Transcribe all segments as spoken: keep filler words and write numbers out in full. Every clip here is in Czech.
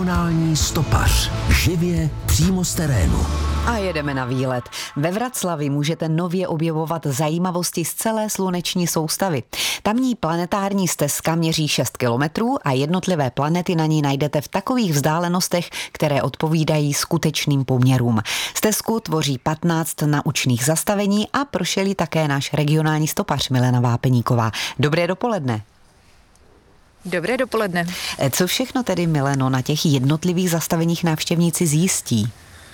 Regionální stopař. Živě přímo z terénu. A jedeme na výlet. Ve Vraclavi můžete nově objevovat zajímavosti z celé sluneční soustavy. Tamní planetární stezka měří šest kilometrů a jednotlivé planety na ní najdete v takových vzdálenostech, které odpovídají skutečným poměrům. Stezku tvoří patnáct naučných zastavení a prošel také náš regionální stopař Milena Vápeníková. Dobré dopoledne. Dobré dopoledne. Co všechno tedy, Mileno, na těch jednotlivých zastaveních návštěvníci zjistí?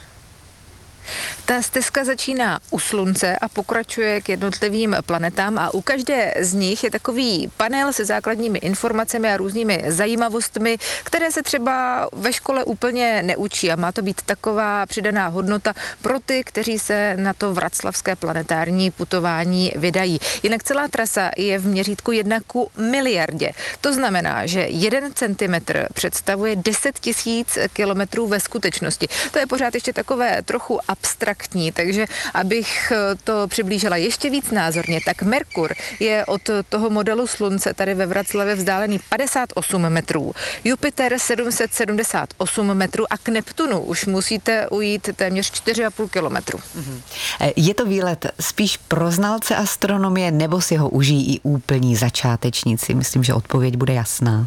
Ta stezka začíná u Slunce a pokračuje k jednotlivým planetám a u každé z nich je takový panel se základními informacemi a různými zajímavostmi, které se třeba ve škole úplně neučí a má to být taková přidaná hodnota pro ty, kteří se na to vraclavské planetární putování vydají. Jinak celá trasa je v měřítku jedna ku miliardě. To znamená, že jeden centimetr představuje deset tisíc kilometrů ve skutečnosti. To je pořád ještě takové trochu abstraktní, takže abych to přiblížila ještě víc názorně, tak Merkur je od toho modelu Slunce tady ve Vraclavě vzdálený padesát osm metrů, Jupiter sedm set sedmdesát osm metrů a k Neptunu už musíte ujít téměř čtyři a půl kilometru. Je to výlet spíš pro znalce astronomie, nebo si ho užijí i úplní začátečníci? Myslím, že odpověď bude jasná.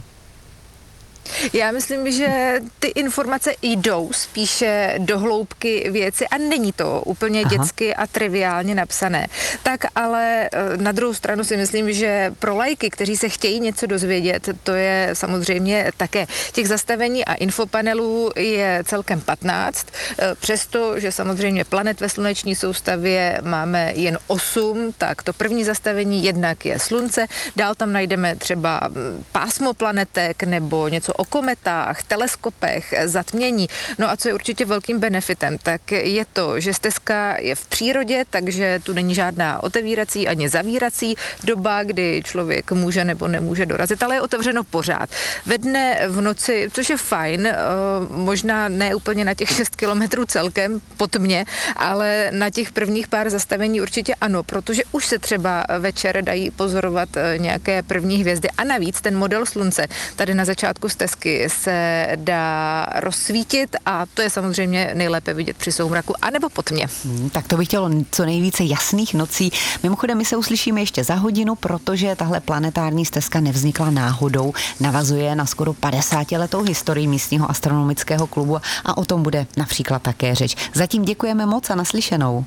Já myslím, že ty informace jdou spíše do hloubky věci a není to úplně Aha. dětsky a triviálně napsané. Tak ale na druhou stranu si myslím, že pro laiky, kteří se chtějí něco dozvědět, to je samozřejmě také. Těch zastavení a infopanelů je celkem patnáct, přesto, že samozřejmě planet ve sluneční soustavě máme jen osm, tak to první zastavení jednak je Slunce, dál tam najdeme třeba pásmo planetek nebo něco o kometách, teleskopech, zatmění. No a co je určitě velkým benefitem, tak je to, že stezka je v přírodě, takže tu není žádná otevírací ani zavírací doba, kdy člověk může nebo nemůže dorazit, ale je otevřeno pořád. Ve dne, v noci, což je fajn, možná ne úplně na těch šest kilometrů celkem pod mě, ale na těch prvních pár zastavení určitě ano, protože už se třeba večer dají pozorovat nějaké první hvězdy a navíc ten model Slunce tady na začátku stezky se dá rozsvítit a to je samozřejmě nejlépe vidět při soumraku anebo pod tmě. Hmm, tak to by chtělo co nejvíce jasných nocí. Mimochodem, my se uslyšíme ještě za hodinu, protože tahle planetární stezka nevznikla náhodou, navazuje na skoro padesátiletou historii místního astronomického klubu a o tom bude například také řeč. Zatím děkujeme moc a naslyšenou.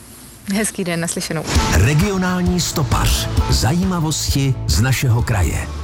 Hezký den, naslyšenou. Regionální stopař. Zajímavosti z našeho kraje.